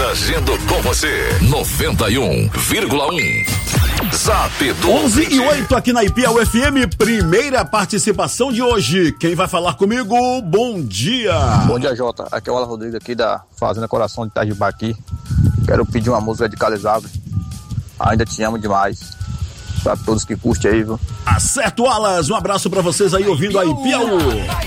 interagindo com você. 91,1. Zap do 11:08 aqui na IPL FM, primeira participação de hoje. Quem vai falar comigo? Bom dia. Bom dia, Jota. Aqui é o Alan Rodrigues aqui da Fazenda Coração de Itajibaqui. Quero pedir uma música de Carlos Alves. Ainda te amo demais. Pra todos que curtem aí, viu? Acerto, Alas. Um abraço pra vocês aí ouvindo a IPL.